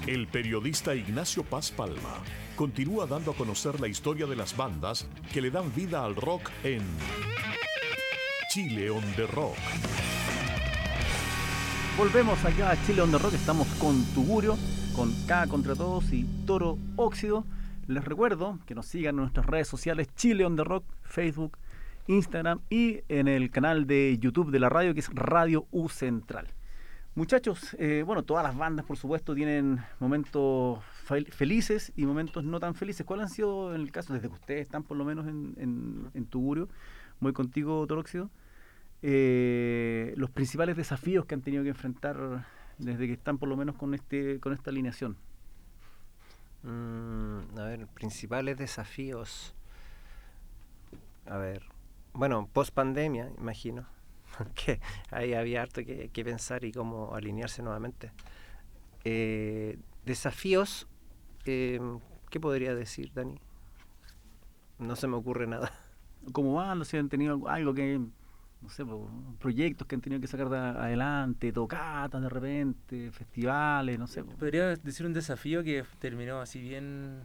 El periodista Ignacio Paz Palma continúa dando a conocer la historia de las bandas que le dan vida al rock en Chile on the Rock. Volvemos acá a Chile on the Rock, estamos con Tugurio, con K contra Todos y Toro Óxido. Les recuerdo que nos sigan en nuestras redes sociales, Chile on the Rock, Facebook, Instagram y en el canal de YouTube de la radio, que es Radio U Central. Muchachos, todas las bandas, por supuesto, tienen momentos felices y momentos no tan felices. ¿Cuáles han sido, en el caso, desde que ustedes están por lo menos en Tugurio, voy contigo, Toróxido, los principales desafíos que han tenido que enfrentar desde que están por lo menos con esta alineación? Principales desafíos. Post pandemia, imagino. Que ahí había harto que pensar y cómo alinearse nuevamente. Desafíos, ¿qué podría decir, Dani? No se me ocurre nada. ¿Cómo van? Si han tenido algo que, no sé, proyectos que han tenido que sacar adelante, tocatas de repente, festivales, no sé. Podría decir un desafío que terminó así bien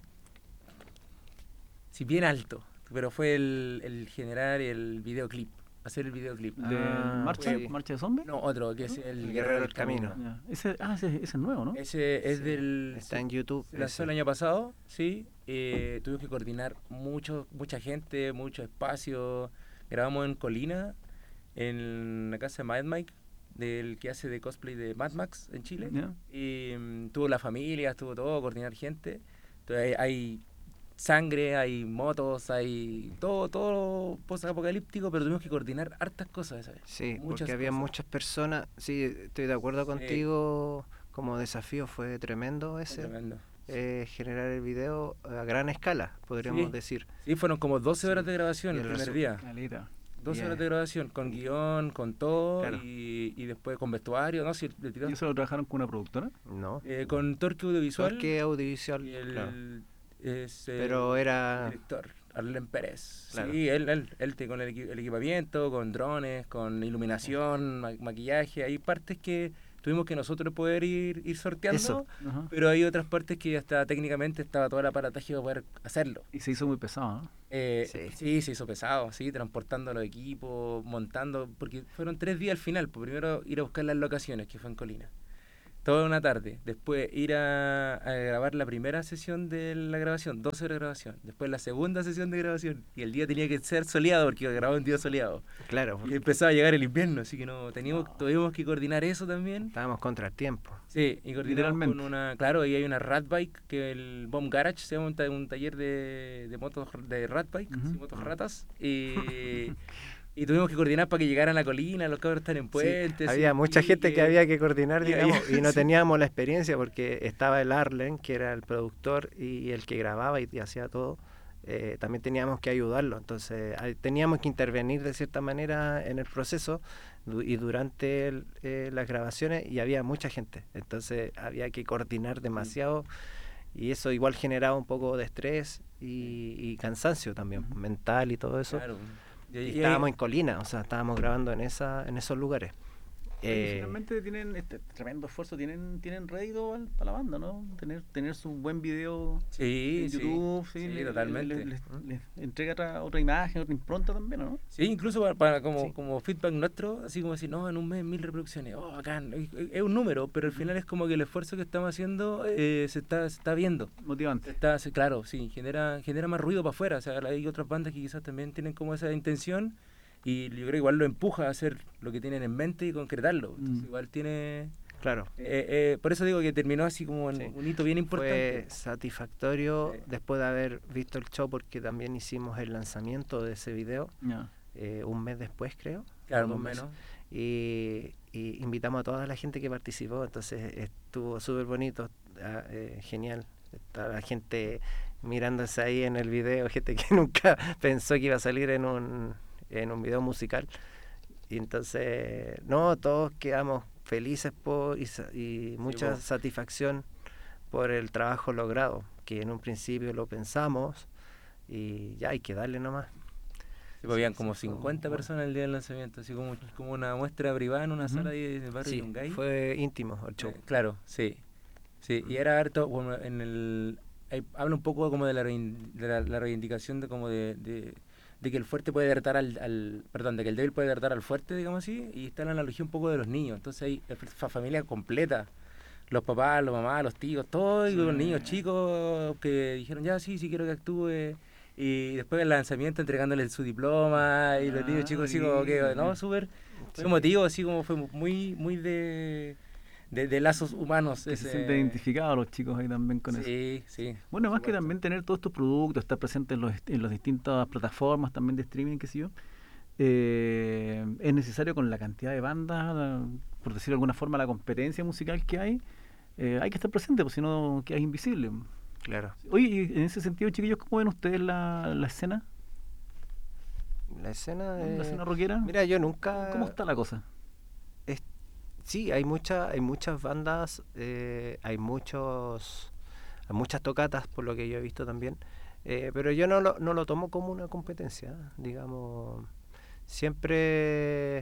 alto, pero fue el generar el videoclip. Hacer el videoclip. ¿De ¿Marcha de Zombies? No, otro, que es el Guerrero del Camino. Ese es nuevo, ¿no? Ese es está en YouTube. Lanzó el año pasado, sí. Tuvimos que coordinar mucha gente, mucho espacio. Grabamos en Colina, en la casa de Mad Mike, del que hace de cosplay de Mad Max en Chile. Yeah. Y tuvo la familia, estuvo todo, coordinar gente. Entonces hay sangre, hay motos, hay todo post-apocalíptico, pero tuvimos que coordinar hartas cosas, ¿sabes? Sí, porque había muchas personas. Sí, estoy de acuerdo contigo. Como desafío fue tremendo ese. Tremendo. Generar el video a gran escala, podríamos decir. Sí, fueron como 12 horas de grabación el primer día. Caleta. 12 horas de grabación, con guión, con todo, Claro. y después con vestuario, ¿no? Sí, ¿Y eso lo trabajaron con una productora? No. Con Torque Audiovisual. Torque Audiovisual, Y claro. pero era director Arlen Pérez. Claro. Sí, él con el equipamiento, con drones, con iluminación, maquillaje. Hay partes que tuvimos que nosotros poder ir sorteando. Eso. Pero hay otras partes que hasta técnicamente estaba todo el aparataje para poder hacerlo. Y se hizo muy pesado, ¿no? Sí, se hizo pesado, sí, transportando los equipos, montando, porque fueron 3 días al final. Pues primero ir a buscar las locaciones, que fue en Colina. Toda una tarde. Después ir a grabar la primera sesión de la grabación, 12 horas de grabación. Después la segunda sesión de grabación. Y el día tenía que ser soleado, porque grababa un día soleado. Claro. Y empezaba a llegar el invierno, así que tuvimos que coordinar eso también. Estábamos contra el tiempo. Sí, y coordinamos con claro, y hay una rat bike, que el Bomb Garage se llama un taller de motos de rat bike, motos ratas. Y tuvimos que coordinar para que llegaran a la colina, los cabros están en puentes. Sí, había mucha gente que había que coordinar, digamos, y no teníamos la experiencia porque estaba el Arlen, que era el productor y el que grababa y hacía todo. También teníamos que ayudarlo, entonces teníamos que intervenir de cierta manera en el proceso y durante las grabaciones, y había mucha gente, entonces había que coordinar demasiado y eso igual generaba un poco de estrés y cansancio también, mental y todo eso. Claro. Y estábamos en Colina, o sea, estábamos grabando en esos lugares. Finalmente tienen este tremendo esfuerzo, tienen rédito para la banda, ¿no? Tener su buen video en YouTube, sí, totalmente. Les entrega otra imagen, otra impronta también, ¿no? Sí, incluso para como feedback nuestro, así como decir, no, en un mes 1000 reproducciones, bacán, es un número, pero al final es como que el esfuerzo que estamos haciendo se está viendo. Motivante. Claro, sí, genera más ruido para afuera, o sea, hay otras bandas que quizás también tienen como esa intención. Y yo creo que igual lo empuja a hacer lo que tienen en mente y concretarlo. Entonces, igual tiene... Claro. Por eso digo que terminó así como un hito bien importante. Fue satisfactorio después de haber visto el show, porque también hicimos el lanzamiento de ese video un mes después, creo. Claro, más o menos. Y invitamos a toda la gente que participó, entonces estuvo súper bonito, genial. Estaba la gente mirándose ahí en el video, gente que nunca pensó que iba a salir en un video musical, y entonces todos quedamos felices y mucha satisfacción por el trabajo logrado, que en un principio lo pensamos y ya hay que darle nomás. Sí, habían como 50 personas el día del lanzamiento, así como una muestra privada en una sala de barrio de Yungay. Fue íntimo el show. Claro, sí. Sí, y era harto, bueno, habla un poco como de la reivindicación de como de que el fuerte puede derrotar perdón, de que el débil puede derrotar al fuerte, digamos así, y está la analogía un poco de los niños. Entonces hay familia completa, los papás, los mamás, los tíos, todos, y los niños chicos que dijeron, ya sí quiero que actúe, y después del lanzamiento entregándoles su diploma, y los niños chicos así como que, no, súper emotivo, así como fue muy de lazos humanos. Que se sienten identificados los chicos ahí también con eso. Sí. Bueno, más que también tener todos estos productos, estar presente en las distintas plataformas también de streaming, qué sé yo, es necesario con la cantidad de bandas, por decirlo de alguna forma, la competencia musical que hay que estar presente, porque si no quedas invisible. Claro. Oye, y en ese sentido, chiquillos, ¿cómo ven ustedes la escena? La escena rockera. Mira, yo nunca... ¿Cómo está la cosa? Sí, hay muchas bandas, hay muchas tocatas, por lo que yo he visto también, pero yo no lo tomo como una competencia, digamos. Siempre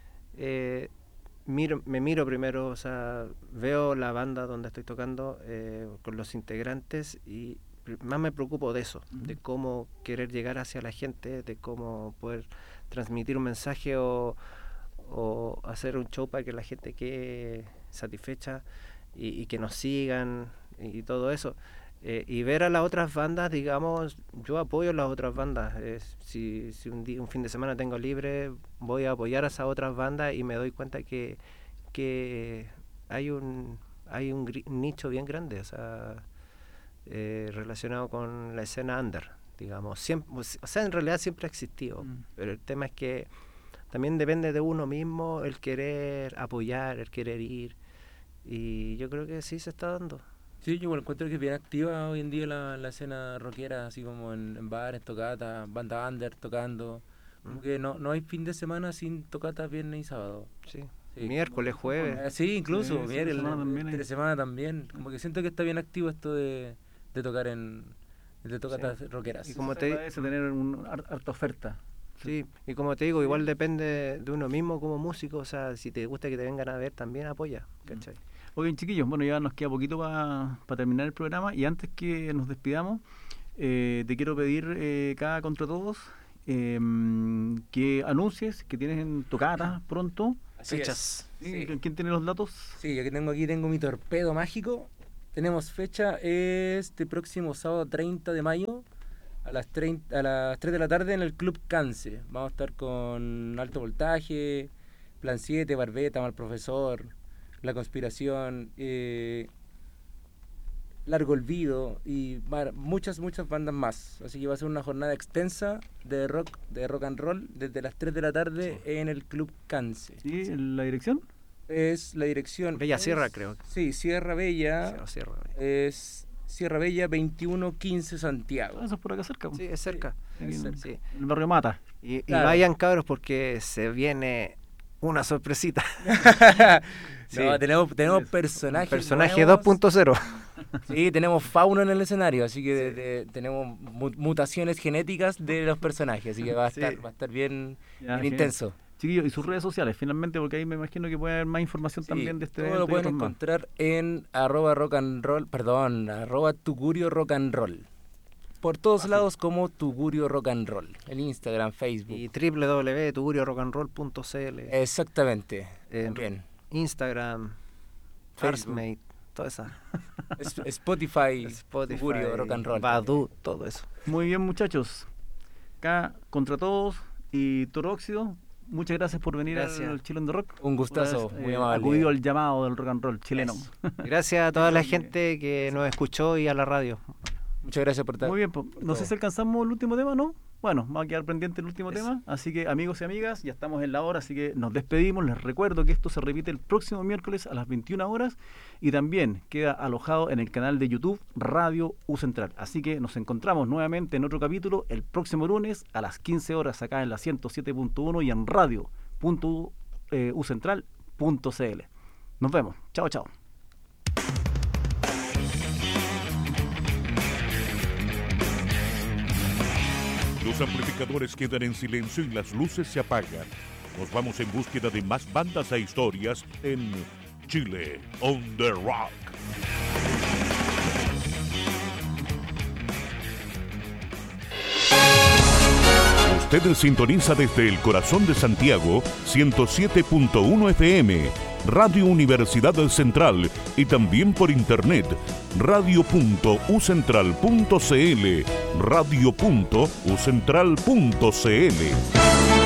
me miro primero, o sea, veo la banda donde estoy tocando con los integrantes y más me preocupo de eso, de cómo querer llegar hacia la gente, de cómo poder transmitir un mensaje o hacer un show para que la gente quede satisfecha y que nos sigan y todo eso. Y ver a las otras bandas, digamos, yo apoyo a las otras bandas. Si un fin de semana tengo libre, voy a apoyar a esas otras bandas y me doy cuenta que hay un nicho bien grande, o sea, relacionado con la escena under, digamos. Siempre, o sea, en realidad siempre ha existido, pero el tema es que también depende de uno mismo el querer apoyar, el querer ir, y yo creo que sí se está dando. Sí, yo encuentro que es bien activa hoy en día la escena rockera, así como en bares, tocatas, banda under tocando. Como que no hay fin de semana sin tocatas viernes y sábado. Sí. Miércoles, jueves. Sí, incluso, entre semana también. Como que siento que está bien activo esto de tocar de tocatas rockeras. Y como te dice, tener harta oferta. Sí, y como te digo, igual depende de uno mismo como músico, o sea, si te gusta que te vengan a ver, también apoya, ¿cachai? Oigan, chiquillos, bueno, ya nos queda poquito para terminar el programa, y antes que nos despidamos, te quiero pedir, cada contra todos, que anuncies que tienes tocatas pronto. Fechas. Sí. ¿Quién tiene los datos? Sí, yo tengo mi torpedo mágico. Tenemos fecha este próximo sábado 30 de mayo a las 3 de la tarde en el Club Cance. Vamos a estar con Alto Voltaje, Plan 7, Barbeta, Mal Profesor, La Conspiración, Largo Olvido y muchas muchas bandas más. Así que va a ser una jornada extensa de rock and roll desde las 3 de la tarde en el Club Cance. ¿Y la dirección? Es la dirección Bella Sierra, creo. Sí, Sierra Bella. Sierra Bella. Es Sierra Bella 2115 Santiago. Eso es por acá cerca. Sí, es cerca. Sí. El barrio Mata. Y vayan, cabros, porque se viene una sorpresita. Sí. No, tenemos personajes. Personaje 2.0. Sí, tenemos fauno en el escenario, así que tenemos mutaciones genéticas de los personajes, así que va a estar bien intenso. Chiquillos, y sus redes sociales, finalmente, porque ahí me imagino que puede haber más información también de este evento. Todo lo pueden encontrar en @tugurio rock and roll. Por todos lados como Tugurio Rock and Roll, en Instagram, Facebook. Y www.tuguriorockandroll.cl. Exactamente, también. Instagram, Firstmate, toda esa. Spotify, Tugurio Rock and Roll. Badoo, todo eso. Muy bien, muchachos. Acá, contra todos, y Toro Óxido, muchas gracias por venir al Chile on the Rock. Un gustazo, muy amable. Acudido al llamado del rock and roll chileno. Gracias a toda la gente que nos escuchó y a la radio. Muchas gracias por estar. Muy bien, no sé si alcanzamos el último tema, ¿no? Bueno, va a quedar pendiente el último tema, así que amigos y amigas, ya estamos en la hora, así que nos despedimos. Les recuerdo que esto se repite el próximo miércoles a las 21 horas y también queda alojado en el canal de YouTube Radio U Central. Así que nos encontramos nuevamente en otro capítulo el próximo lunes a las 15 horas acá en la 107.1 y en radio.ucentral.cl. Nos vemos. Chao, chao. Los amplificadores quedan en silencio y las luces se apagan. Nos vamos en búsqueda de más bandas e historias en Chile on the Rock. Usted sintoniza desde el corazón de Santiago 107.1 FM, Radio Universidad Central, y también por internet radio.ucentral.cl, radio.ucentral.cl.